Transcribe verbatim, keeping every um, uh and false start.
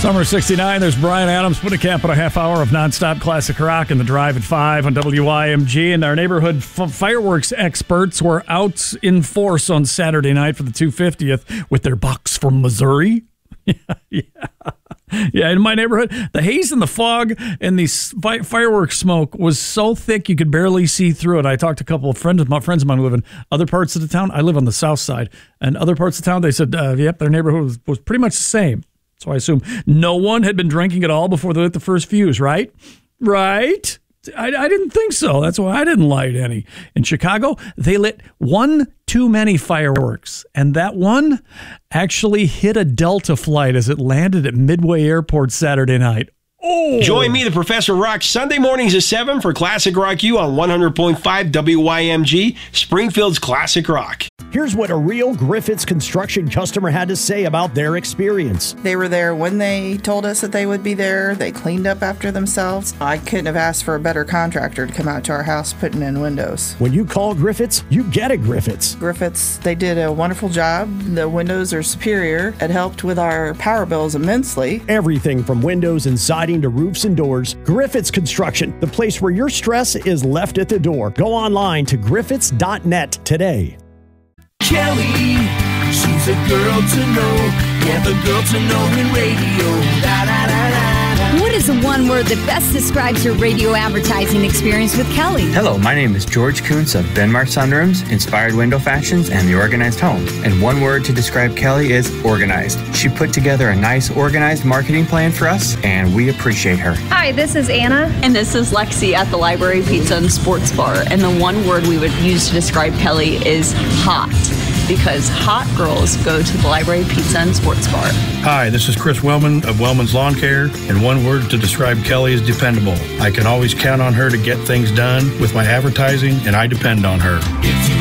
Summer sixty-nine, there's Brian Adams putting a cap on a half hour of nonstop classic rock in the Drive at five on W I M G. And our neighborhood f- fireworks experts were out in force on Saturday night for the two hundred fiftieth with their box from Missouri. Yeah, yeah. Yeah, in my neighborhood, the haze and the fog and the fi- fireworks smoke was so thick you could barely see through it. I talked to a couple of friends of my friends of mine who live in other parts of the town. I live on the south side, and other parts of town, they said, uh, yep, their neighborhood was, was pretty much the same. So I assume no one had been drinking at all before they lit the first fuse, right? Right? I, I didn't think so. That's why I didn't light any. In Chicago, they lit one too many fireworks, and that one actually hit a Delta flight as it landed at Midway Airport Saturday night. Oh. Join me, the Professor Rock, Sunday mornings at seven for Classic Rock U on one hundred point five W I M G, Springfield's Classic Rock. Here's what a real Griffiths Construction customer had to say about their experience. They were there when they told us that they would be there. They cleaned up after themselves. I couldn't have asked for a better contractor to come out to our house putting in windows. When you call Griffiths, you get a Griffiths. Griffiths, they did a wonderful job. The windows are superior. It helped with our power bills immensely. Everything from windows and siding to roofs and doors. Griffiths Construction, the place where your stress is left at the door. Go online to griffiths dot net today. Kelly, she's a girl to know. Yeah, the girl to know in radio. Da, da, da, da, da. What is the one word that best describes your radio advertising experience with Kelly? Hello, my name is George Kuntz of Benmar Sunrooms, Inspired Window Fashions, and The Organized Home. And one word to describe Kelly is organized. She put together a nice, organized marketing plan for us, and we appreciate her. Hi, this is Anna. And this is Lexi at the Library Pizza and Sports Bar. And the one word we would use to describe Kelly is hot, because hot girls go to the Library Pizza and Sports Bar. Hi, this is Chris Wellman of Wellman's Lawn Care, and one word to describe Kelly is dependable. I can always count on her to get things done with my advertising, and I depend on her. If you